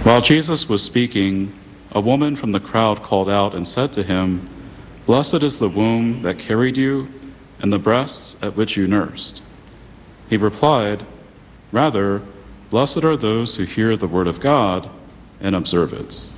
While Jesus was speaking, a woman from the crowd called out and said to him, "Blessed is the womb that carried you and the breasts at which you nursed." He replied, "Rather, blessed are those who hear the word of God and observe it."